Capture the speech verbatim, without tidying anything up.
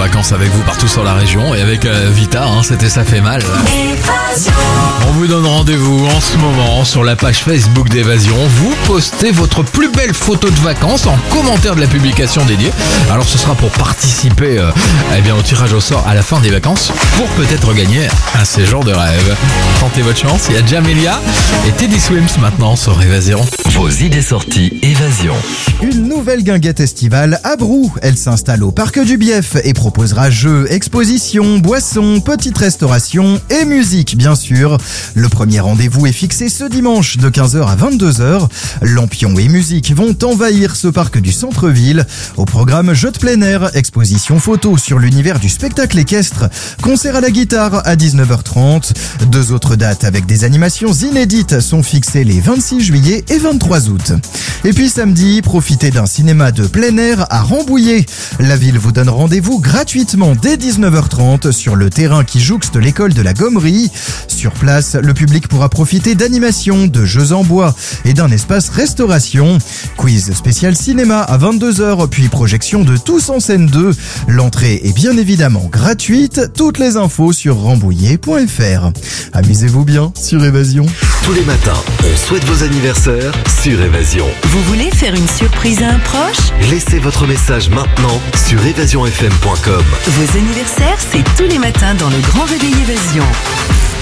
vacances avec vous partout sur la région. Et avec euh, Vita, hein, c'était Ça fait mal. Évasion. On vous donne rendez-vous en ce moment sur la page Facebook d'Évasion. Vous postez votre plus belle photo de vacances en commentaire de la publication dédiée. Alors ce sera pour participer euh, eh bien, au tirage au sort à la fin des vacances pour peut-être gagner un séjour de rêve. Tentez votre chance, il y a Jamelia et Teddy Swims maintenant sur Évasion. Vos idées sorties Évasion. Une nouvelle guinguette estivale à Brou. Elle s'installe au parc du Bief et proposera jeux, expositions, boissons, petites restaurations et musique bien sûr. Le premier rendez-vous est fixé ce dimanche de quinze heures à vingt-deux heures. Lampions et musique vont envahir ce parc du centre-ville. Au programme jeux de plein air, exposition photo sur l'univers du spectacle équestre, concert à la guitare à dix-neuf heures trente. Deux autres dates avec des animations inédites sont fixées les vingt-six juillet et vingt-trois août. Et puis samedi, profitez d'un cinéma de plein air à Rambouillet. La ville vous donne rendez-vous gratuitement dès dix-neuf heures trente sur le terrain qui jouxte l'école de la Gommerie. Sur place, le public pourra profiter d'animations, de jeux en bois et d'un espace restauration. Quiz spécial cinéma à vingt-deux heures, puis projection de Tous en scène deux. L'entrée est bien évidemment gratuite. Toutes les infos sur rambouillet point f r. Amusez-vous bien sur Évasion. Tous les matins, on souhaite vos anniversaires sur Évasion. Vous voulez faire une surprise à un proche? Laissez votre message maintenant sur évasion f m point com. Vos anniversaires, c'est tous les matins dans le Grand Réveil Évasion.